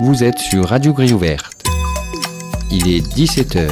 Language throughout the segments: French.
Vous êtes sur Radio Grille Ouverte. Il est 17h.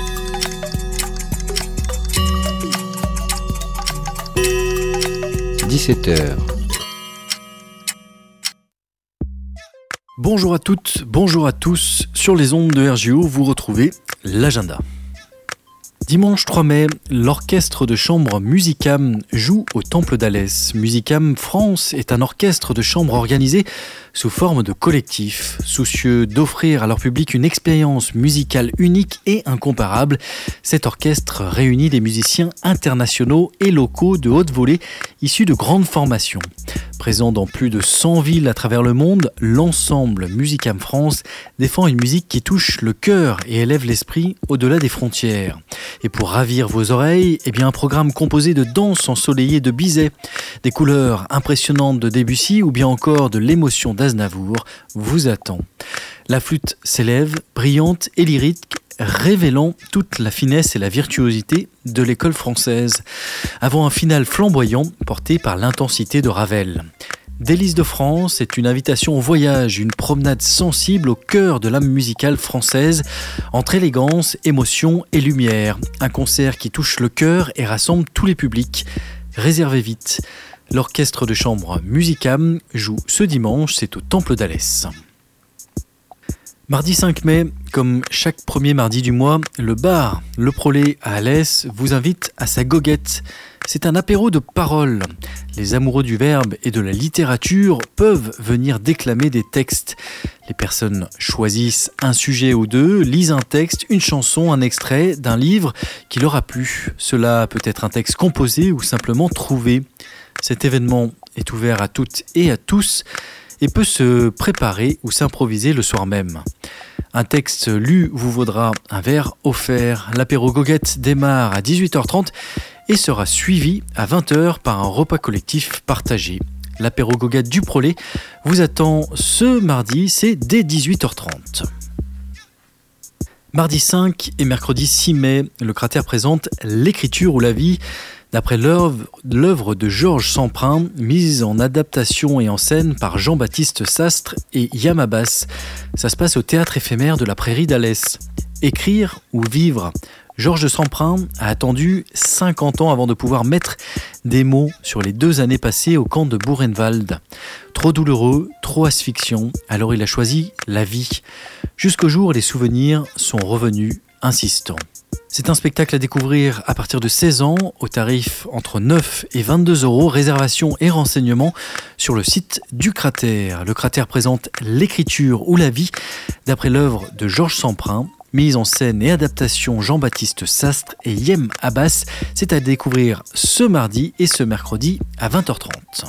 Bonjour à toutes, bonjour à tous. Sur les ondes de RGO, vous retrouvez l'agenda. Dimanche 3 mai, l'orchestre de chambre Musicam joue au Temple d'Alès. Musicam France est un orchestre de chambre organisé sous forme de collectif, soucieux d'offrir à leur public une expérience musicale unique et incomparable. Cet orchestre réunit des musiciens internationaux et locaux de haute volée issus de grandes formations. Présent dans plus de 100 villes à travers le monde, l'ensemble Musicam France défend une musique qui touche le cœur et élève l'esprit au-delà des frontières. Et pour ravir vos oreilles, un programme composé de danses ensoleillées de Bizet, des couleurs impressionnantes de Debussy ou bien encore de l'émotion d'Aznavour vous attend. La flûte s'élève, brillante et lyrique, révélant toute la finesse et la virtuosité de l'école française, avant un final flamboyant porté par l'intensité de Ravel. Délices de France est une invitation au voyage, une promenade sensible au cœur de l'âme musicale française, entre élégance, émotion et lumière. Un concert qui touche le cœur et rassemble tous les publics. Réservez vite. L'orchestre de chambre Musicam joue ce dimanche, c'est au Temple d'Alès. Mardi 5 mai, comme chaque premier mardi du mois, le bar Le Prolet à Alès vous invite à sa goguette. C'est un apéro de paroles. Les amoureux du verbe et de la littérature peuvent venir déclamer des textes. Les personnes choisissent un sujet ou deux, lisent un texte, une chanson, un extrait d'un livre qui leur a plu. Cela peut être un texte composé ou simplement trouvé. Cet événement est ouvert à toutes et à tous et peut se préparer ou s'improviser le soir même. Un texte lu vous vaudra un verre offert. L'apéro goguette démarre à 18h30 et sera suivi à 20h par un repas collectif partagé. L'apéro goguette du Prolet vous attend ce mardi, c'est dès 18h30. Mardi 5 et mercredi 6 mai, le Cratère présente L'écriture ou la vie, d'après l'œuvre de Georges Semprin, mise en adaptation et en scène par Jean-Baptiste Sastre et Yam Abbas. Ça se passe au théâtre éphémère de la Prairie d'Alès. Écrire ou vivre ? Georges Semprin a attendu 50 ans avant de pouvoir mettre des mots sur les 2 années passées au camp de Buchenwald. Trop douloureux, trop asphyxiant, alors il a choisi la vie. Jusqu'au jour où les souvenirs sont revenus insistants. C'est un spectacle à découvrir à partir de 16 ans, au tarif entre 9 et 22 €, réservation et renseignements sur le site du Cratère. Le Cratère présente L'écriture ou la vie, d'après l'œuvre de Georges Semprin, mise en scène et adaptation Jean-Baptiste Sastre et Yam Abbas. C'est à découvrir ce mardi et ce mercredi à 20h30.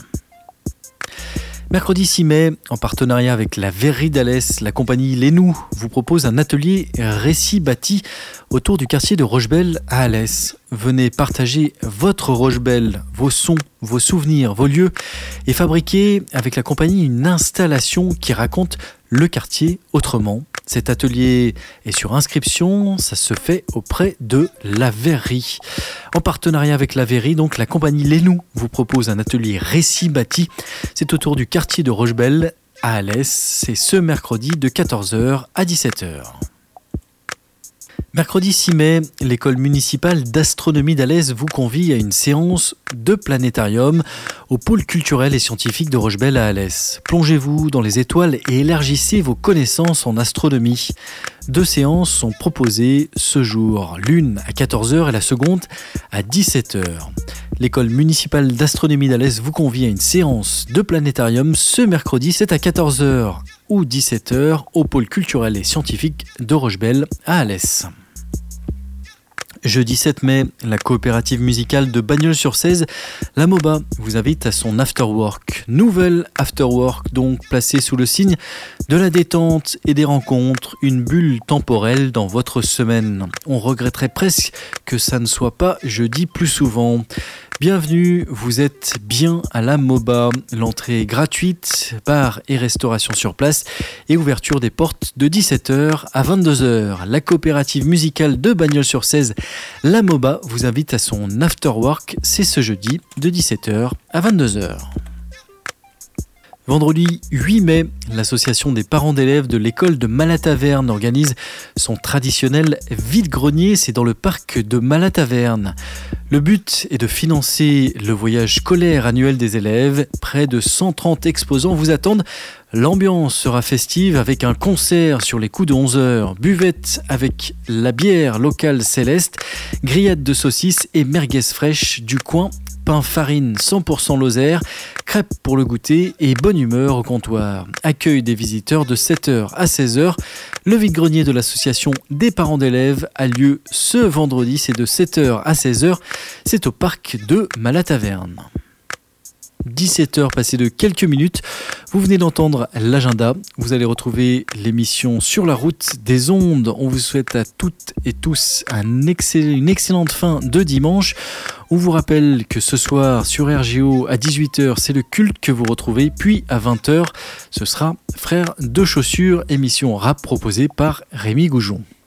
Mercredi 6 mai, en partenariat avec la Verrerie d'Alès, la compagnie Lénou vous propose un atelier récit bâti autour du quartier de Rochebelle à Alès. Venez partager votre Rochebelle, vos sons, vos souvenirs, vos lieux et fabriquer avec la compagnie une installation qui raconte le quartier autrement. Cet atelier est sur inscription, ça se fait auprès de la Verrerie. En partenariat avec la Verrerie, donc la compagnie Lénou vous propose un atelier récit bâti. C'est autour du quartier de Rochebelle à Alès. C'est ce mercredi de 14h à 17h. Mercredi 6 mai, l'école municipale d'astronomie d'Alès vous convie à une séance de planétarium au pôle culturel et scientifique de Rochebelle à Alès. Plongez-vous dans les étoiles et élargissez vos connaissances en astronomie. 2 séances sont proposées ce jour, l'une à 14h et la seconde à 17h. L'école municipale d'astronomie d'Alès vous convie à une séance de planétarium ce mercredi, c'est à 14h ou 17h au pôle culturel et scientifique de Rochebelle à Alès. Jeudi 7 mai, la coopérative musicale de Bagnols-sur-Cèze, la MOBA, vous invite à son afterwork. Nouvelle afterwork, donc placée sous le signe de la détente et des rencontres, une bulle temporelle dans votre semaine. On regretterait presque que ça ne soit pas jeudi plus souvent. Bienvenue, vous êtes bien à la MOBA. L'entrée est gratuite, bar et restauration sur place et ouverture des portes de 17h à 22h. La coopérative musicale de Bagnols-sur-Cèze, la MOBA, vous invite à son afterwork. C'est ce jeudi de 17h à 22h. Vendredi 8 mai, l'association des parents d'élèves de l'école de Malataverne organise son traditionnel vide-grenier. C'est dans le parc de Malataverne. Le but est de financer le voyage scolaire annuel des élèves. Près de 130 exposants vous attendent. L'ambiance sera festive avec un concert sur les coups de 11h, buvette avec la bière locale Céleste, grillade de saucisses et merguez fraîches du coin, pain farine 100% Lozère, crêpes pour le goûter et bonne humeur au comptoir. Accueil des visiteurs de 7h à 16h. Le vide-grenier de l'association des parents d'élèves a lieu ce vendredi, c'est de 7h à 16h. C'est au parc de Malataverne. 17h passées de quelques minutes, vous venez d'entendre l'agenda. Vous allez retrouver l'émission Sur la route des ondes. On vous souhaite à toutes et tous une excellente fin de dimanche. On vous rappelle que ce soir sur RGO à 18h, c'est le culte que vous retrouvez. Puis à 20h, ce sera Frères de chaussures, émission rap proposée par Rémi Goujon.